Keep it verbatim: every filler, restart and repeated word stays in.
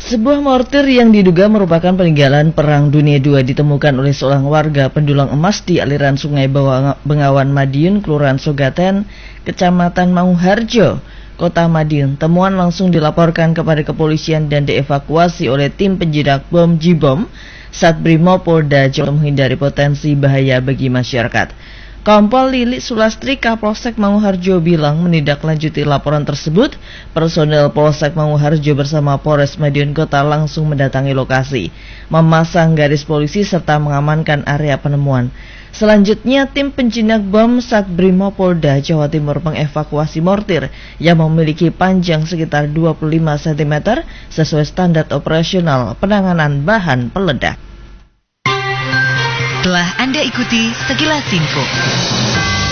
Sebuah mortir yang diduga merupakan peninggalan Perang Dunia kedua ditemukan oleh seorang warga pendulang emas di aliran Sungai Bengawan Madiun, Kelurahan Sogaten, Kecamatan Manguharjo, Kota Madiun. Temuan langsung dilaporkan kepada kepolisian dan dievakuasi oleh tim penjinak bom Jibom Sat Brimopolda Jawa Tengah menghindari potensi bahaya bagi masyarakat. Kompol Lili Sulastri Kapolsek Manguharjo bilang menindaklanjuti laporan tersebut, personel Polsek Manguharjo bersama Polres Madiun Kota langsung mendatangi lokasi, memasang garis polisi serta mengamankan area penemuan. Selanjutnya, tim penjinak bom Sat Brimopolda Jawa Timur mengevakuasi mortir yang memiliki panjang sekitar dua puluh lima sentimeter sesuai standar operasional penanganan bahan peledak. Telah Anda ikuti sekilas info.